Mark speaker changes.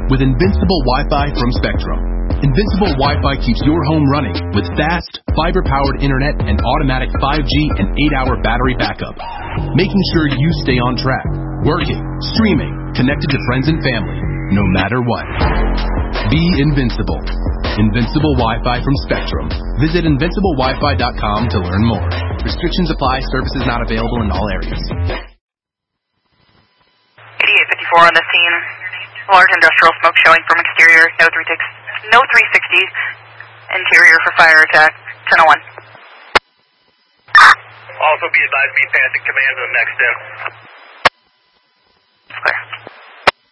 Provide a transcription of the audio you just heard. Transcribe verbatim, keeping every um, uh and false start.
Speaker 1: with Invincible Wi-Fi from Spectrum. Invincible Wi-Fi keeps your home running with fast, fiber-powered internet and automatic five G and eight hour battery backup, making sure you stay on track, working, streaming, connected to friends and family, no matter what. Be invincible. Invincible Wi-Fi from Spectrum. Visit invincible wi fi dot com to learn more. Restrictions apply. Services not available in all areas.
Speaker 2: eighty-eight fifty-four on the scene. Large industrial smoke showing from exterior. No three six. No three sixty. Interior for fire attack. ten oh one.
Speaker 3: Also be advised, be passing command to the next in.